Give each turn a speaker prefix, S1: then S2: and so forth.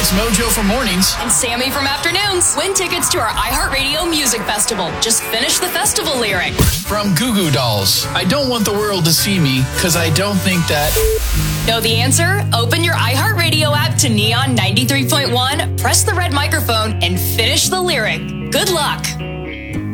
S1: It's Mojo for mornings.
S2: And Sammy from afternoons. Win tickets to our iHeartRadio Music Festival. Just finish the festival lyric.
S1: From Goo Goo Dolls. I don't want the world to see me because I don't think that...
S2: Know the answer? Open your iHeartRadio app to Neon 93.1, press the red microphone, and finish the lyric. Good luck.